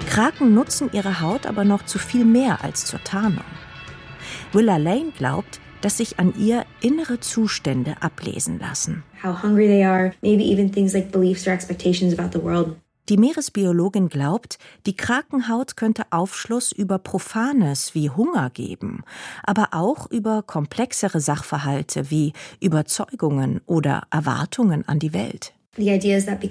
Kraken nutzen ihre Haut aber noch zu viel mehr als zur Tarnung. Willa Lane glaubt, dass sich an ihr innere Zustände ablesen lassen. How hungry they are, maybe even things like beliefs or expectations about the world. Die Meeresbiologin glaubt, die Krakenhaut könnte Aufschluss über Profanes wie Hunger geben, aber auch über komplexere Sachverhalte wie Überzeugungen oder Erwartungen an die Welt. Weil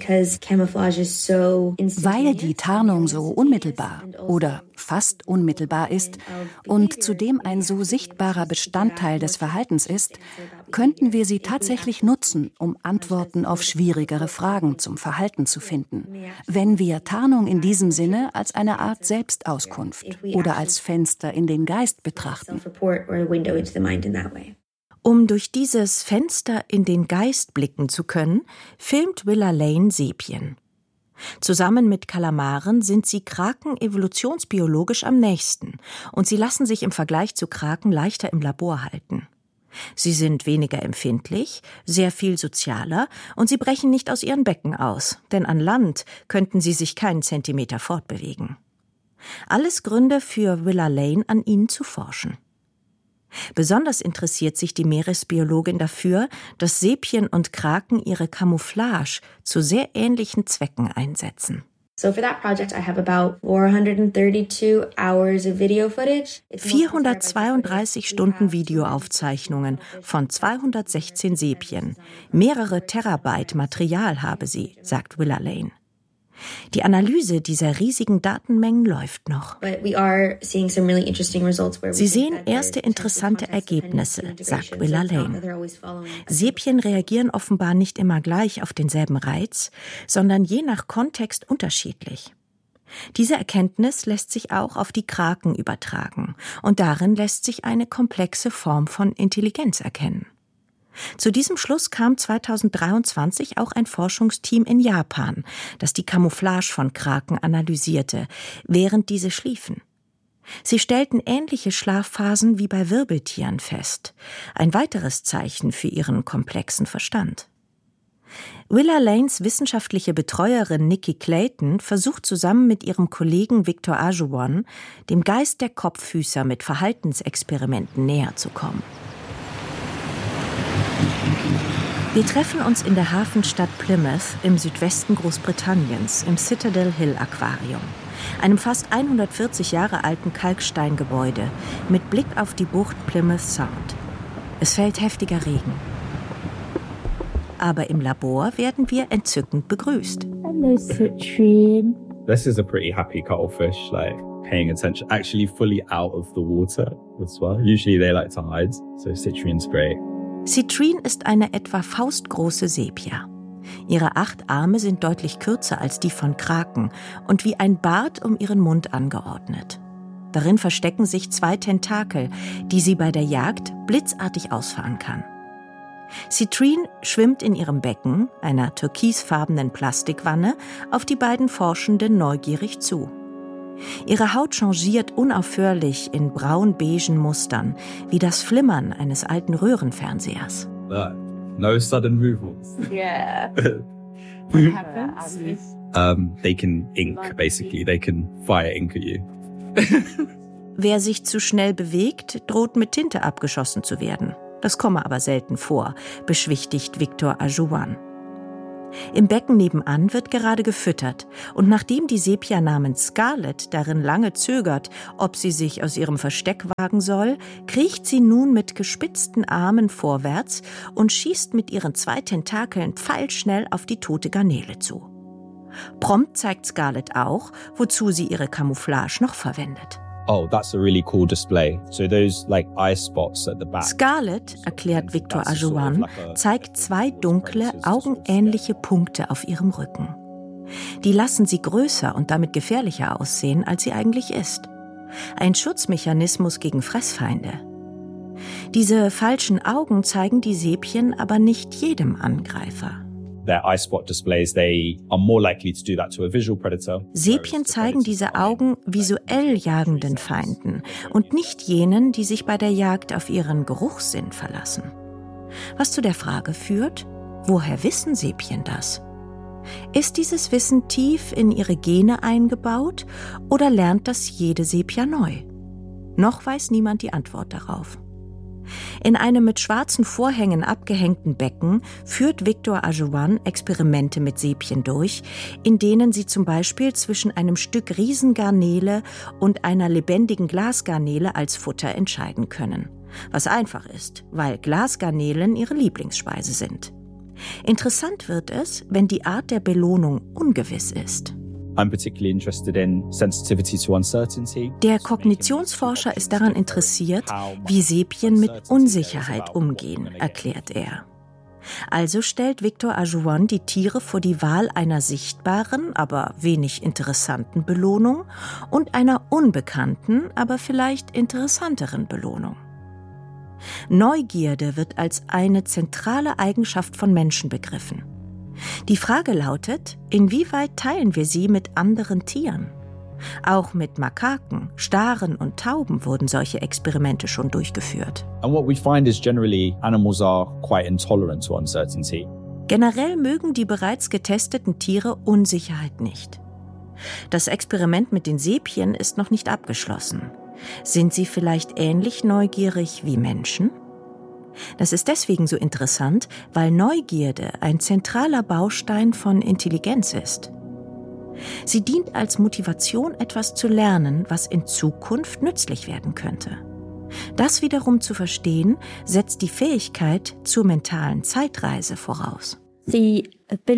die Tarnung so unmittelbar oder fast unmittelbar ist und zudem ein so sichtbarer Bestandteil des Verhaltens ist, könnten wir sie tatsächlich nutzen, um Antworten auf schwierigere Fragen zum Verhalten zu finden, wenn wir Tarnung in diesem Sinne als eine Art Selbstauskunft oder als Fenster in den Geist betrachten. Um durch dieses Fenster in den Geist blicken zu können, filmt Willa Lane Sepien. Zusammen mit Kalamaren sind sie Kraken evolutionsbiologisch am nächsten und sie lassen sich im Vergleich zu Kraken leichter im Labor halten. Sie sind weniger empfindlich, sehr viel sozialer und sie brechen nicht aus ihren Becken aus, denn an Land könnten sie sich keinen Zentimeter fortbewegen. Alles Gründe für Willa Lane, an ihnen zu forschen. Besonders interessiert sich die Meeresbiologin dafür, dass Sepien und Kraken ihre Camouflage zu sehr ähnlichen Zwecken einsetzen. So for that project, I have about 432 hours of video footage. 432 Stunden Videoaufzeichnungen von 216 Sepien. Mehrere Terabyte Material habe sie, sagt Willa Lane. Die Analyse dieser riesigen Datenmengen läuft noch. Sie sehen erste interessante Ergebnisse, sagt Willa Lane. Sepien reagieren offenbar nicht immer gleich auf denselben Reiz, sondern je nach Kontext unterschiedlich. Diese Erkenntnis lässt sich auch auf die Kraken übertragen und darin lässt sich eine komplexe Form von Intelligenz erkennen. Zu diesem Schluss kam 2023 auch ein Forschungsteam in Japan, das die Camouflage von Kraken analysierte, während diese schliefen. Sie stellten ähnliche Schlafphasen wie bei Wirbeltieren fest, ein weiteres Zeichen für ihren komplexen Verstand. Willa Lanes wissenschaftliche Betreuerin Nikki Clayton versucht zusammen mit ihrem Kollegen Victor Ajowan, dem Geist der Kopffüßer mit Verhaltensexperimenten näher zu kommen. Wir treffen uns in der Hafenstadt Plymouth im Südwesten Großbritanniens im Citadel Hill Aquarium, einem fast 140 Jahre alten Kalksteingebäude mit Blick auf die Bucht Plymouth Sound. Es fällt heftiger Regen. Aber im Labor werden wir entzückend begrüßt. Hello, Citrine. This is a pretty happy cuttlefish, like paying attention, actually fully out of the water as well. Usually they like to hide, so Citrine's great. Citrine ist eine etwa faustgroße Sepia. Ihre 8 Arme sind deutlich kürzer als die von Kraken und wie ein Bart um ihren Mund angeordnet. Darin verstecken sich 2 Tentakel, die sie bei der Jagd blitzartig ausfahren kann. Citrine schwimmt in ihrem Becken, einer türkisfarbenen Plastikwanne, auf die beiden Forschenden neugierig zu. Ihre Haut changiert unaufhörlich in braun-beigen Mustern, wie das Flimmern eines alten Röhrenfernsehers. No sudden movements. Yeah. What happens? They can ink, basically. They can fire ink at you. Wer sich zu schnell bewegt, droht mit Tinte abgeschossen zu werden. Das komme aber selten vor, beschwichtigt Victor Ajowan. Im Becken nebenan wird gerade gefüttert und nachdem die Sepia namens Scarlett darin lange zögert, ob sie sich aus ihrem Versteck wagen soll, kriecht sie nun mit gespitzten Armen vorwärts und schießt mit ihren 2 Tentakeln pfeilschnell auf die tote Garnele zu. Prompt zeigt Scarlett auch, wozu sie ihre Camouflage noch verwendet. Oh, that's a really cool display. So those like eye spots at the back. Scarlett, erklärt Victor Ajowan, zeigt 2 dunkle, augenähnliche Punkte auf ihrem Rücken. Die lassen sie größer und damit gefährlicher aussehen, als sie eigentlich ist. Ein Schutzmechanismus gegen Fressfeinde. Diese falschen Augen zeigen die Sepien aber nicht jedem Angreifer. Sepien zeigen diese Augen visuell jagenden Feinden und nicht jenen, die sich bei der Jagd auf ihren Geruchssinn verlassen. Was zu der Frage führt, woher wissen Sepien das? Ist dieses Wissen tief in ihre Gene eingebaut oder lernt das jede Sepia neu? Noch weiß niemand die Antwort darauf. In einem mit schwarzen Vorhängen abgehängten Becken führt Victor Ajowan Experimente mit Sepien durch, in denen sie zum Beispiel zwischen einem Stück Riesengarnele und einer lebendigen Glasgarnele als Futter entscheiden können. Was einfach ist, weil Glasgarnelen ihre Lieblingsspeise sind. Interessant wird es, wenn die Art der Belohnung ungewiss ist. Der Kognitionsforscher ist daran interessiert, wie Sepien mit Unsicherheit umgehen, erklärt er. Also stellt Victor Ajowan die Tiere vor die Wahl einer sichtbaren, aber wenig interessanten Belohnung und einer unbekannten, aber vielleicht interessanteren Belohnung. Neugierde wird als eine zentrale Eigenschaft von Menschen begriffen. Die Frage lautet, inwieweit teilen wir sie mit anderen Tieren? Auch mit Makaken, Staren und Tauben wurden solche Experimente schon durchgeführt. Generell mögen die bereits getesteten Tiere Unsicherheit nicht. Das Experiment mit den Sepien ist noch nicht abgeschlossen. Sind sie vielleicht ähnlich neugierig wie Menschen? Das ist deswegen so interessant, weil Neugierde ein zentraler Baustein von Intelligenz ist. Sie dient als Motivation, etwas zu lernen, was in Zukunft nützlich werden könnte. Das die verstehen, setzt die Fähigkeit zur mentalen Zeitreise voraus. Die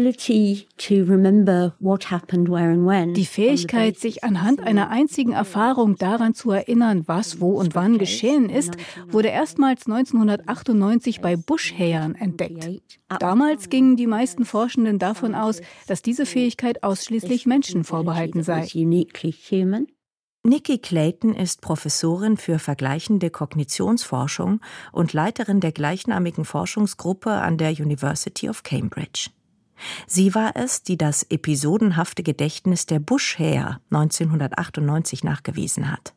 Fähigkeit, sich anhand einer einzigen Erfahrung daran zu erinnern, was, wo und wann geschehen ist, wurde erstmals 1998 bei Buschhähern entdeckt. Damals gingen die meisten Forschenden davon aus, dass diese Fähigkeit ausschließlich Menschen vorbehalten sei. Nikki Clayton ist Professorin für vergleichende Kognitionsforschung und Leiterin der gleichnamigen Forschungsgruppe an der University of Cambridge. Sie war es, die das episodenhafte Gedächtnis der Buschhäher 1998 nachgewiesen hat.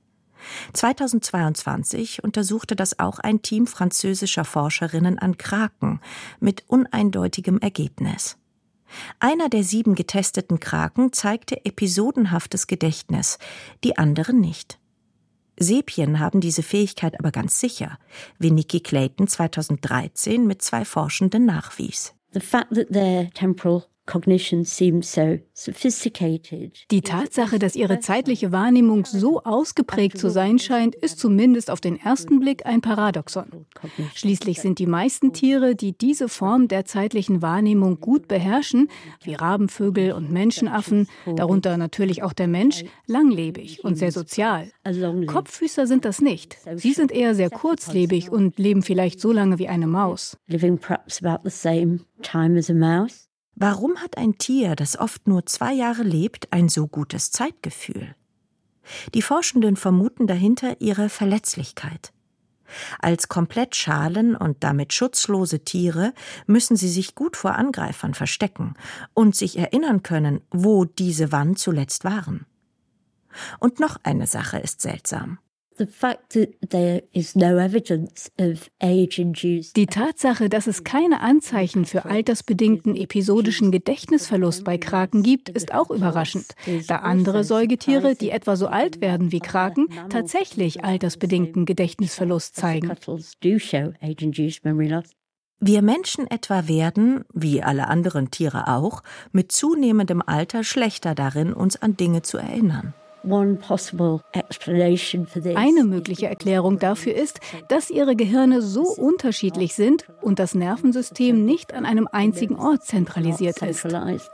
2022 untersuchte das auch ein Team französischer Forscherinnen an Kraken mit uneindeutigem Ergebnis. Einer der 7 getesteten Kraken zeigte episodenhaftes Gedächtnis, die anderen nicht. Sepien haben diese Fähigkeit aber ganz sicher, wie Nikki Clayton 2013 mit 2 Forschenden nachwies. Die Tatsache, dass ihre zeitliche Wahrnehmung so ausgeprägt zu sein scheint, ist zumindest auf den ersten Blick ein Paradoxon. Schließlich sind die meisten Tiere, die diese Form der zeitlichen Wahrnehmung gut beherrschen, wie Rabenvögel und Menschenaffen, darunter natürlich auch der Mensch, langlebig und sehr sozial. Kopffüßer sind das nicht. Sie sind eher sehr kurzlebig und leben vielleicht so lange wie eine Maus. Warum hat ein Tier, das oft nur 2 Jahre lebt, ein so gutes Zeitgefühl? Die Forschenden vermuten dahinter ihre Verletzlichkeit. Als komplett schalen und damit schutzlose Tiere müssen sie sich gut vor Angreifern verstecken und sich erinnern können, wo diese wann zuletzt waren. Und noch eine Sache ist seltsam. Die Tatsache, dass es keine Anzeichen für altersbedingten episodischen Gedächtnisverlust bei Kraken gibt, ist auch überraschend, da andere Säugetiere, die etwa so alt werden wie Kraken, tatsächlich altersbedingten Gedächtnisverlust zeigen. Wir Menschen etwa werden, wie alle anderen Tiere auch, mit zunehmendem Alter schlechter darin, uns an Dinge zu erinnern. Eine mögliche Erklärung dafür ist, dass ihre Gehirne so unterschiedlich sind und das Nervensystem nicht an einem einzigen Ort zentralisiert ist.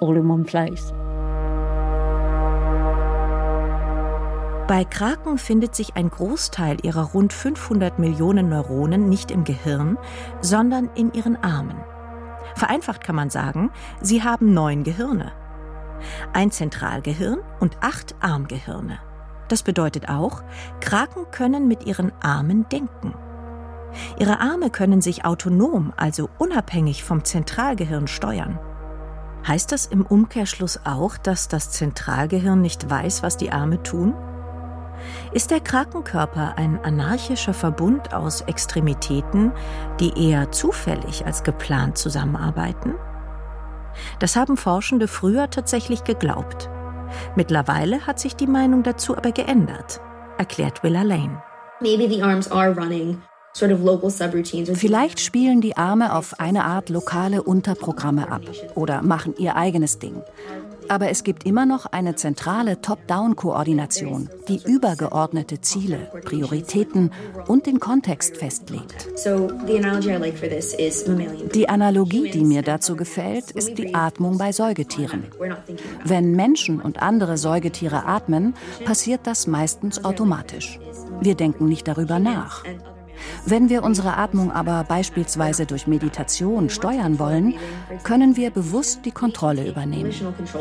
Bei Kraken findet sich ein Großteil ihrer rund 500 Millionen Neuronen nicht im Gehirn, sondern in ihren Armen. Vereinfacht kann man sagen, sie haben 9 Gehirne. Ein Zentralgehirn und 8 Armgehirne. Das bedeutet auch, Kraken können mit ihren Armen denken. Ihre Arme können sich autonom, also unabhängig vom Zentralgehirn steuern. Heißt das im Umkehrschluss auch, dass das Zentralgehirn nicht weiß, was die Arme tun? Ist der Krakenkörper ein anarchischer Verbund aus Extremitäten, die eher zufällig als geplant zusammenarbeiten? Das haben Forschende früher tatsächlich geglaubt. Mittlerweile hat sich die Meinung dazu aber geändert, erklärt Willa Lane. Vielleicht spielen die Arme auf eine Art lokale Unterprogramme ab oder machen ihr eigenes Ding. Aber es gibt immer noch eine zentrale Top-Down-Koordination, die übergeordnete Ziele, Prioritäten und den Kontext festlegt. Die Analogie, die mir dazu gefällt, ist die Atmung bei Säugetieren. Wenn Menschen und andere Säugetiere atmen, passiert das meistens automatisch. Wir denken nicht darüber nach. Wenn wir unsere Atmung aber beispielsweise durch Meditation steuern wollen, können wir bewusst die Kontrolle übernehmen.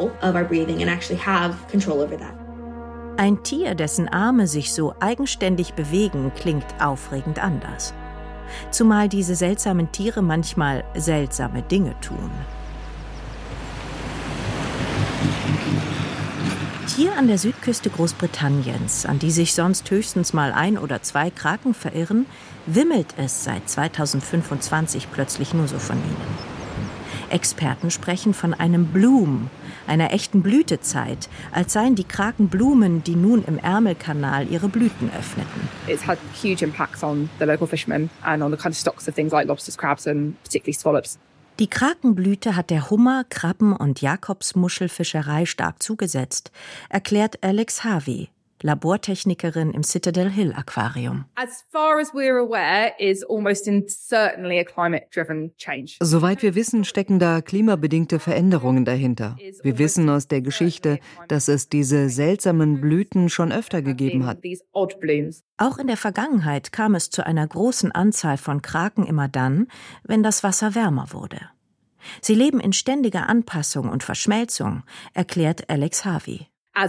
Ein Tier, dessen Arme sich so eigenständig bewegen, klingt aufregend anders. Zumal diese seltsamen Tiere manchmal seltsame Dinge tun. Hier an der Südküste Großbritanniens, an die sich sonst höchstens mal 1 oder 2 Kraken verirren, wimmelt es seit 2025 plötzlich nur so von ihnen. Experten sprechen von einem Bloom, einer echten Blütezeit, als seien die Kraken Blumen, die nun im Ärmelkanal ihre Blüten öffneten. It's had huge impacts on the local fishermen and on the kind of stocks of things like lobsters, crabs and particularly scallops. Die Krakenblüte hat der Hummer-, Krabben- und Jakobsmuschelfischerei stark zugesetzt, erklärt Alex Harvey, Labortechnikerin im Citadel Hill Aquarium. As far as we're aware, is almost certainly a climate-driven change. Soweit wir wissen, stecken da klimabedingte Veränderungen dahinter. Wir wissen aus der Geschichte, dass es diese seltsamen Blüten schon öfter gegeben hat. Auch in der Vergangenheit kam es zu einer großen Anzahl von Kraken immer dann, wenn das Wasser wärmer wurde. Sie leben in ständiger Anpassung und Verschmelzung, erklärt Alex Harvey.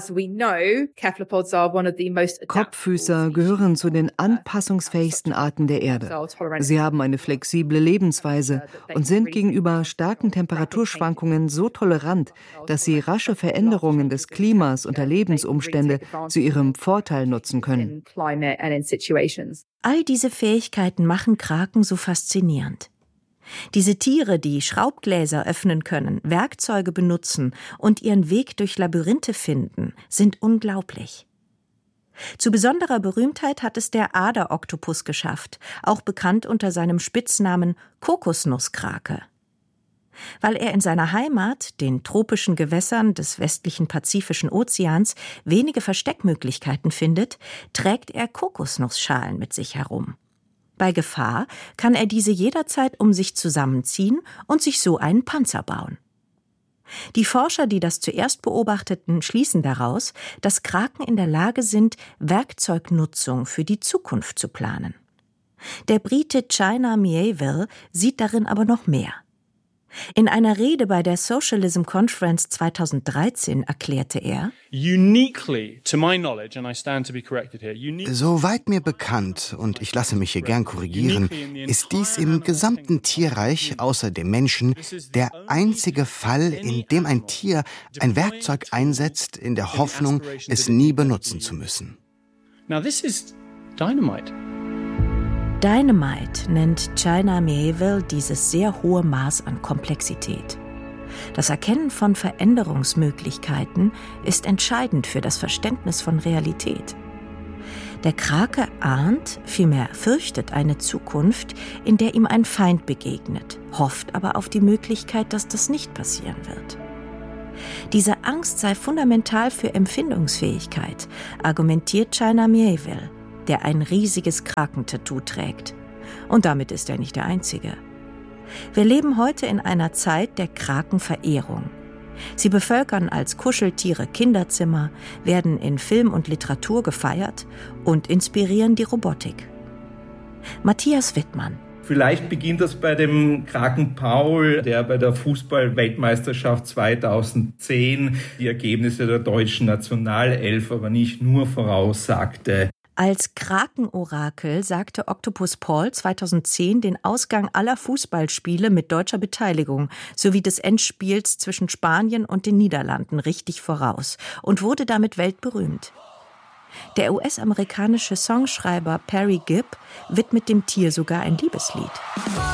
Kopffüßer gehören zu den anpassungsfähigsten Arten der Erde. Sie haben eine flexible Lebensweise und sind gegenüber starken Temperaturschwankungen so tolerant, dass sie rasche Veränderungen des Klimas und der Lebensumstände zu ihrem Vorteil nutzen können. All diese Fähigkeiten machen Kraken so faszinierend. Diese Tiere, die Schraubgläser öffnen können, Werkzeuge benutzen und ihren Weg durch Labyrinthe finden, sind unglaublich. Zu besonderer Berühmtheit hat es der Aderoktopus geschafft, auch bekannt unter seinem Spitznamen Kokosnusskrake. Weil er in seiner Heimat, den tropischen Gewässern des westlichen Pazifischen Ozeans, wenige Versteckmöglichkeiten findet, trägt er Kokosnussschalen mit sich herum. Bei Gefahr kann er diese jederzeit um sich zusammenziehen und sich so einen Panzer bauen. Die Forscher, die das zuerst beobachteten, schließen daraus, dass Kraken in der Lage sind, Werkzeugnutzung für die Zukunft zu planen. Der Brite China Miéville sieht darin aber noch mehr. In einer Rede bei der Socialism Conference 2013 erklärte er: Soweit mir bekannt, und ich lasse mich hier gern korrigieren, ist dies im gesamten Tierreich außer dem Menschen der einzige Fall, in dem ein Tier ein Werkzeug einsetzt, in der Hoffnung, es nie benutzen zu müssen. Now this is dynamite. Dynamite nennt China Miéville dieses sehr hohe Maß an Komplexität. Das Erkennen von Veränderungsmöglichkeiten ist entscheidend für das Verständnis von Realität. Der Krake ahnt, vielmehr fürchtet eine Zukunft, in der ihm ein Feind begegnet, hofft aber auf die Möglichkeit, dass das nicht passieren wird. Diese Angst sei fundamental für Empfindungsfähigkeit, argumentiert China Miéville, der ein riesiges Krakentattoo trägt. Und damit ist er nicht der Einzige. Wir leben heute in einer Zeit der Krakenverehrung. Sie bevölkern als Kuscheltiere Kinderzimmer, werden in Film und Literatur gefeiert und inspirieren die Robotik. Matthias Wittmann. Vielleicht beginnt das bei dem Kraken Paul, der bei der Fußball-Weltmeisterschaft 2010 die Ergebnisse der deutschen Nationalelf aber nicht nur voraussagte. Als Krakenorakel sagte Octopus Paul 2010 den Ausgang aller Fußballspiele mit deutscher Beteiligung sowie des Endspiels zwischen Spanien und den Niederlanden richtig voraus und wurde damit weltberühmt. Der US-amerikanische Songschreiber Perry Gibb widmet dem Tier sogar ein Liebeslied.